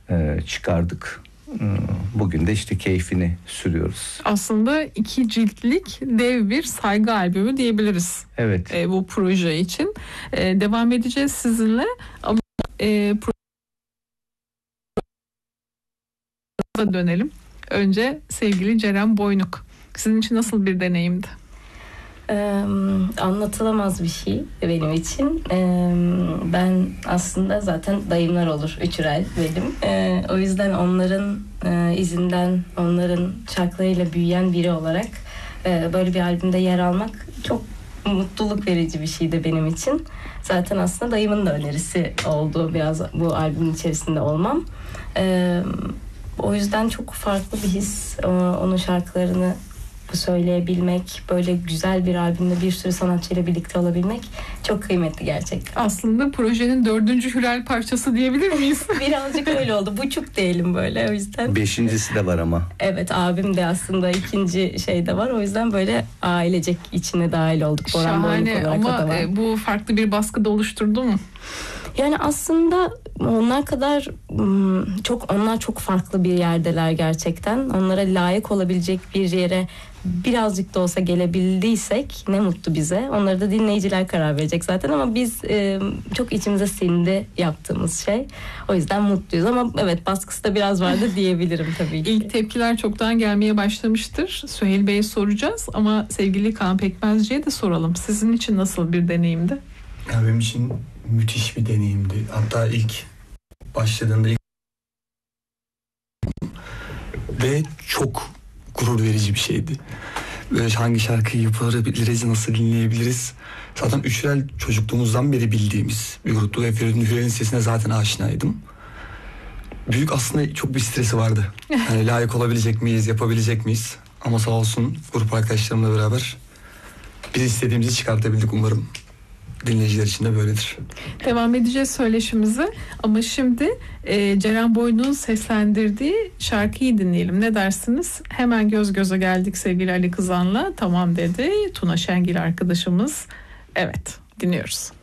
çıkardık. Bugün de işte keyfini sürüyoruz. Aslında 2 ciltlik dev bir saygı albümü diyebiliriz. Evet. Bu proje için. Devam edeceğiz sizinle. Ama dönelim. Önce sevgili Ceren Boynuk. Sizin için nasıl bir deneyimdi? Anlatılamaz bir şey benim için. Ben aslında zaten dayımlar olur, üçürel benim. O yüzden onların izinden, onların şarkılarıyla büyüyen biri olarak böyle bir albümde yer almak çok mutluluk verici bir şeydi benim için. Zaten aslında dayımın da önerisi oldu biraz bu albümün içerisinde olmam. O yüzden çok farklı bir his. Onun şarkılarını söyleyebilmek, böyle güzel bir albümde bir sürü sanatçıyla birlikte olabilmek çok kıymetli gerçekten. Aslında projenin 4. hürel parçası diyebilir miyiz? Birazcık öyle oldu. Buçuk diyelim böyle, o yüzden. 5.'si de var ama. Evet, abim de aslında 2. şeyde var. O yüzden böyle ailecek içine dahil olduk. Şahane ama bu farklı bir baskıda oluşturdu mu? Yani aslında onlar kadar onlar çok farklı bir yerdeler gerçekten. Onlara layık olabilecek bir yere birazcık da olsa gelebildiysek ne mutlu bize. Onları da dinleyiciler karar verecek zaten ama biz çok içimize sindi yaptığımız şey. O yüzden mutluyuz ama evet, baskısı da biraz vardı diyebilirim tabii ki. İlk tepkiler çoktan gelmeye başlamıştır. Süheyl Bey'e soracağız ama sevgili Kaan Pekmezci'ye de soralım. Sizin için nasıl bir deneyimdi? Ya benim için müthiş bir deneyimdi. Hatta ilk başladığında ve çok gurur verici bir şeydi. Böyle hangi şarkıyı yapabiliriz, nasıl dinleyebiliriz? Zaten üçrel çocukluğumuzdan beri bildiğimiz bir gruptu ve Feridun Hürel'in sesine zaten aşinaydım. Büyük aslında çok bir stresi vardı. Yani layık olabilecek miyiz, yapabilecek miyiz? Ama sağ olsun grup arkadaşlarımla beraber biz istediğimizi çıkartabildik, umarım. Dinleyiciler için de böyledir. Devam edeceğiz söyleşimize ama şimdi Ceren Boynuk'un seslendirdiği şarkıyı dinleyelim. Ne dersiniz? Hemen göz göze geldik sevgili Ali Kızan'la. Tamam dedi Tuna Şengil arkadaşımız. Evet, dinliyoruz.